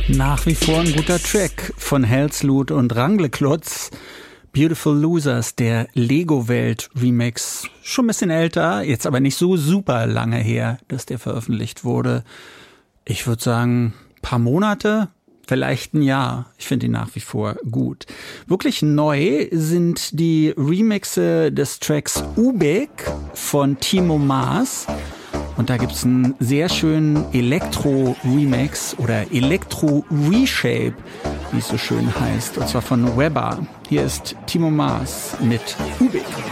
Nach wie vor ein guter Track von Helsloot und Rangleklotz. Beautiful Losers, der Lego-Welt-Remix. Schon ein bisschen älter, jetzt aber nicht so super lange her, dass der veröffentlicht wurde. Ich würde sagen, paar Monate, vielleicht ein Jahr. Ich finde ihn nach wie vor gut. Wirklich neu sind die Remixe des Tracks Ubek von Timo Maas. Und da gibt's einen sehr schönen Elektro-Remix oder Elektro-Reshape, wie es so schön heißt. Und zwar von Weber. Hier ist Timo Maas mit Ubik.